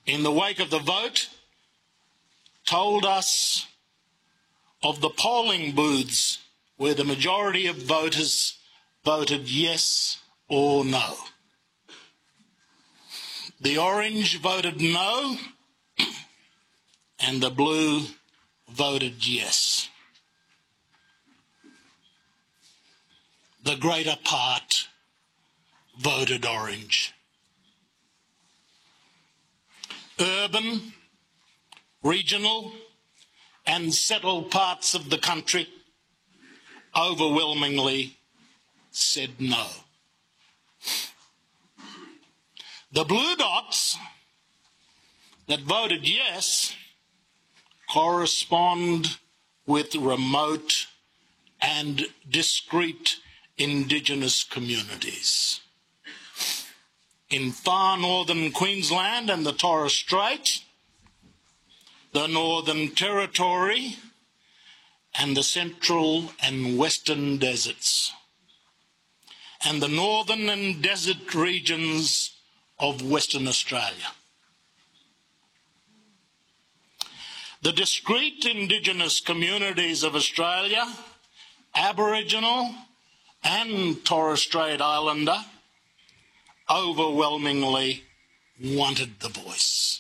in the wake of the vote, told us of the polling booths where the majority of voters voted yes or no. The orange voted no, and the blue voted yes. The greater part voted orange. Urban, regional, and settled parts of the country overwhelmingly said no. The blue dots that voted yes correspond with remote and discrete Indigenous communities. In far northern Queensland and the Torres Strait, the Northern Territory, and the Central and Western Deserts, and the northern and desert regions of Western Australia. The discrete Indigenous communities of Australia, Aboriginal and Torres Strait Islander, overwhelmingly wanted the voice.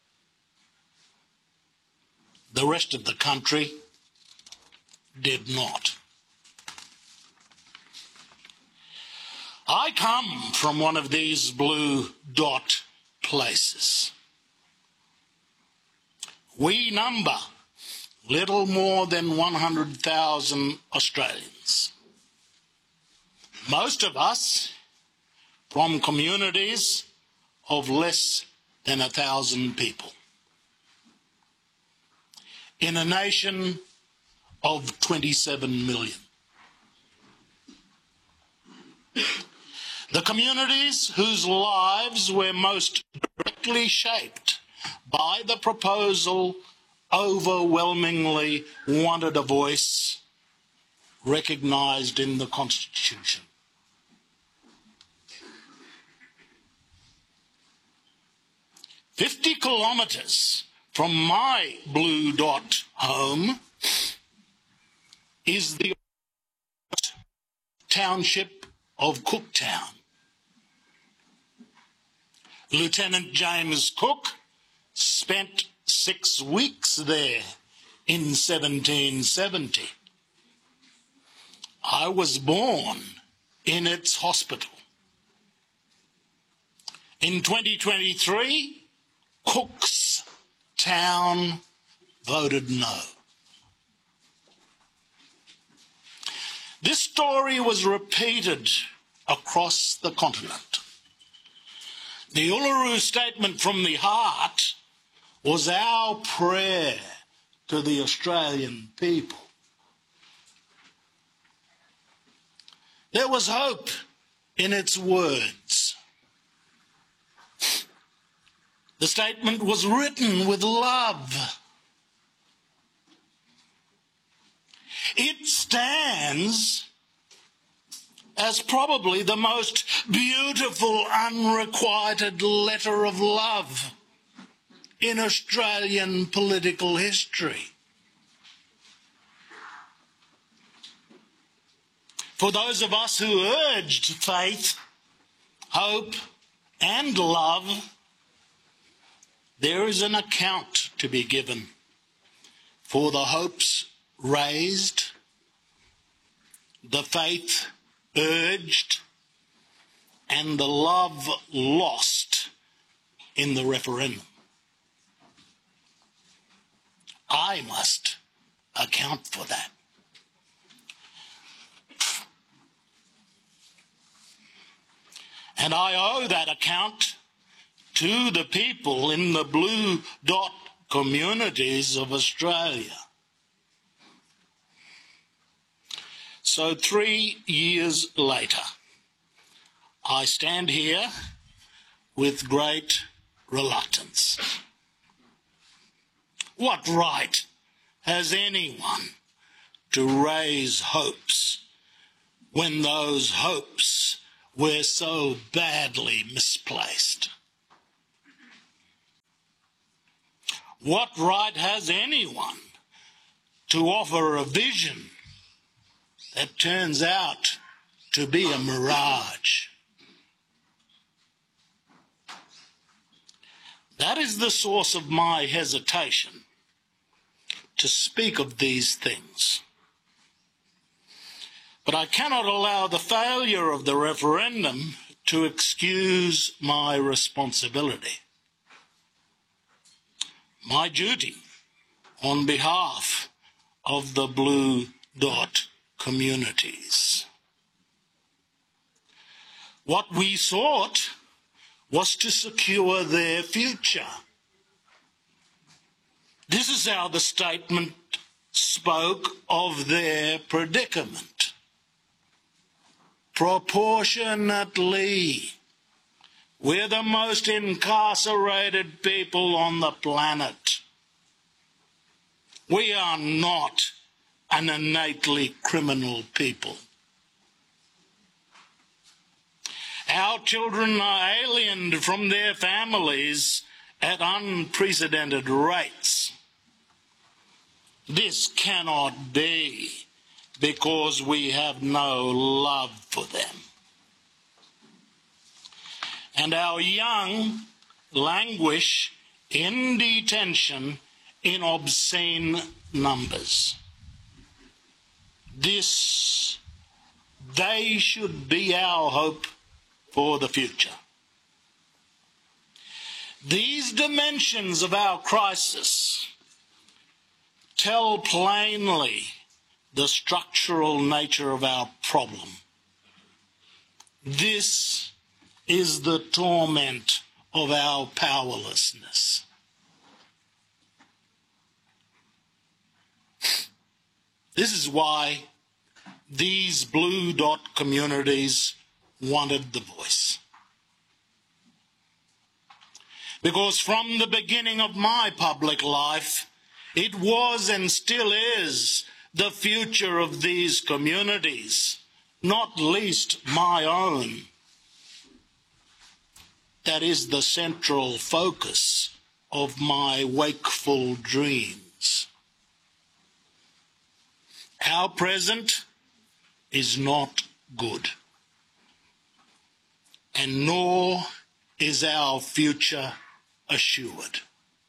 The rest of the country did not. I come from one of these blue dot places. We number little more than 100,000 Australians. Most of us from communities of less than 1,000 people. In a nation of 27 million. The communities whose lives were most directly shaped by the proposal overwhelmingly wanted a voice recognised in the Constitution. "50 kilometres from my blue dot home is the township of Cooktown. Lieutenant James Cook spent 6 weeks there in 1770. I was born in its hospital. In 2023, Cook's Town voted no. This story was repeated across the continent. The Uluru Statement from the Heart was our prayer to the Australian people. There was hope in its words. The statement was written with love. It stands as probably the most beautiful unrequited letter of love in Australian political history. For those of us who urged faith, hope, and love, there is an account to be given for the hopes raised, the faith urged, and the love lost in the referendum. I must account for that. And I owe that account to the people in the blue dot communities of Australia. So 3 years later, I stand here with great reluctance. What right has anyone to raise hopes when those hopes were so badly misplaced? What right has anyone to offer a vision that turns out to be a mirage? That is the source of my hesitation to speak of these things. But I cannot allow the failure of the referendum to excuse my responsibility. My duty on behalf of the Blue Dot communities. What we sought was to secure their future. This is how the statement spoke of their predicament. Proportionately, we're the most incarcerated people on the planet. We are not an innately criminal people. Our children are aliened from their families at unprecedented rates. This cannot be because we have no love for them. And our young languish in detention in obscene numbers. They should be our hope for the future. These dimensions of our crisis tell plainly the structural nature of our problem. This is the torment of our powerlessness. This is why these Blue Dot communities wanted the voice. Because from the beginning of my public life, it was and still is the future of these communities, not least my own, that is the central focus of my wakeful dreams. Our present is not good, and nor is our future assured.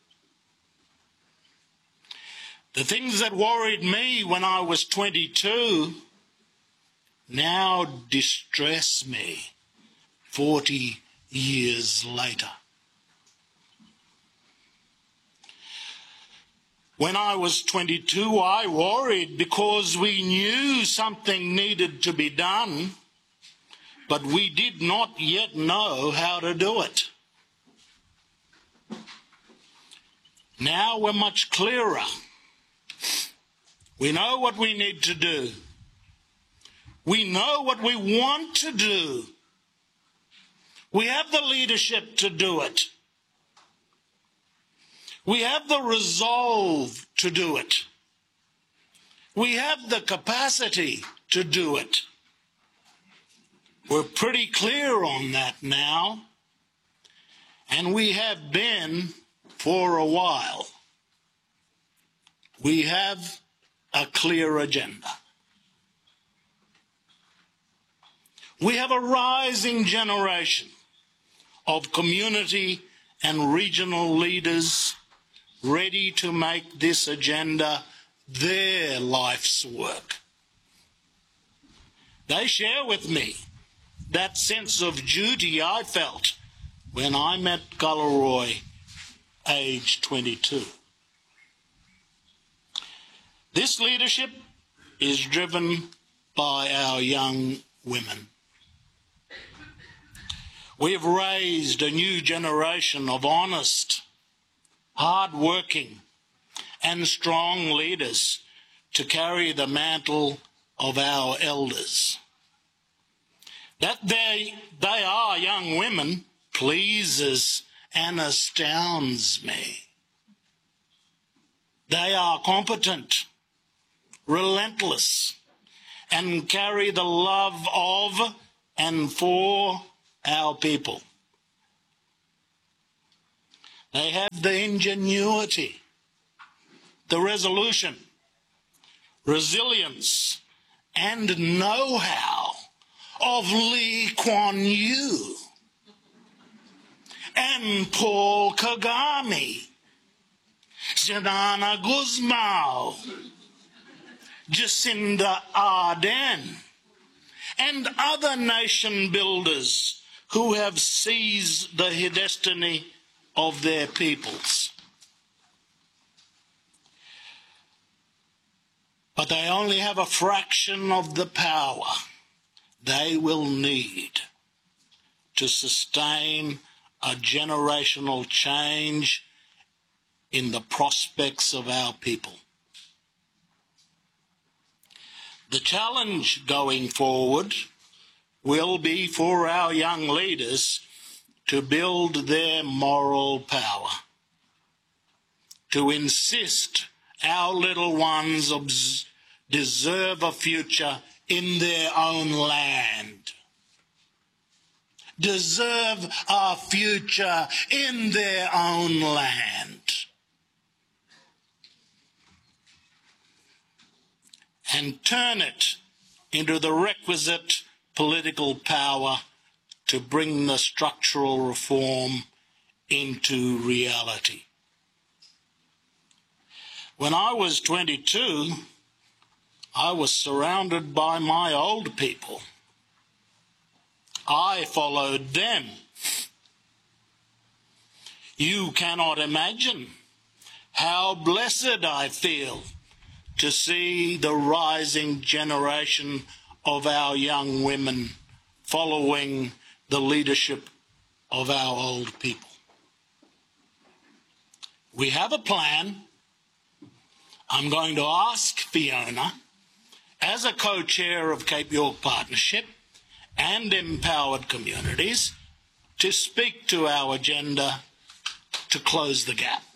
The things that worried me when I was 22 now distress me 40 years later. When I was 22, I worried because we knew something needed to be done, but we did not yet know how to do it. Now we're much clearer. We know what we need to do. We know what we want to do. We have the leadership to do it. We have the resolve to do it. We have the capacity to do it. We're pretty clear on that now, and we have been for a while. We have a clear agenda. We have a rising generation of community and regional leaders ready to make this agenda their life's work. They share with me that sense of duty I felt when I met Galarrwuy, age 22. This leadership is driven by our young women. We have raised a new generation of honest, hard-working and strong leaders to carry the mantle of our elders. That they are young women pleases and astounds me. They are competent, relentless, and carry the love of and for our people. They have the ingenuity, the resolution, resilience, and know-how of Lee Kuan Yew and Paul Kagame, Xanana Gusmao, Jacinda Ardern, and other nation builders who have seized the destiny of their peoples. But they only have a fraction of the power they will need to sustain a generational change in the prospects of our people. The challenge going forward will be for our young leaders to build their moral power, to insist our little ones deserve a future in their own land, deserve a future in their own land, and turn it into the requisite political power to bring the structural reform into reality. When I was 22, I was surrounded by my old people. I followed them. You cannot imagine how blessed I feel to see the rising generation of our young women following the leadership of our old people. We have a plan. I'm going to ask Fiona, as a co-chair of Cape York Partnership and Empowered Communities, to speak to our agenda to close the gap.